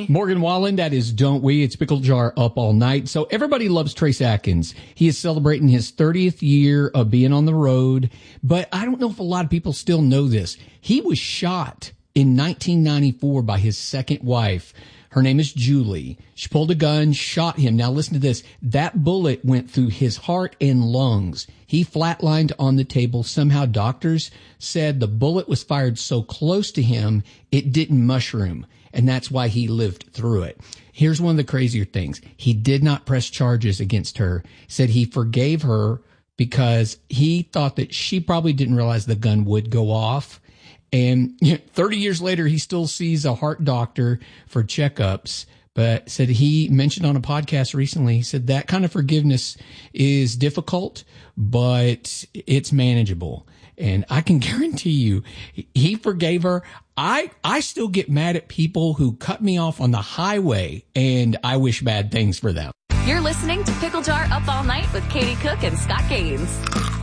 Morgan Wallen, that is Don't We. It's Pickle Jar Up All Night. So everybody loves Trace Atkins. He is celebrating his 30th year of being on the road. But I don't know if a lot of people still know this. He was shot in 1994 by his second wife. Her name is Julie. She pulled a gun, shot him. Now listen to this. That bullet went through his heart and lungs. He flatlined on the table. Somehow doctors said the bullet was fired so close to him, it didn't mushroom. And that's why he lived through it. Here's one of the crazier things. He did not press charges against her. Said he forgave her because he thought that she probably didn't realize the gun would go off. And 30 years later, he still sees a heart doctor for checkups, but said he mentioned on a podcast recently, he said that kind of forgiveness is difficult, but it's manageable. And I can guarantee you, he forgave her. I still get mad at people who cut me off on the highway, and I wish bad things for them. You're listening to Pickle Jar Up All Night with Katie Cook and Scott Gaines.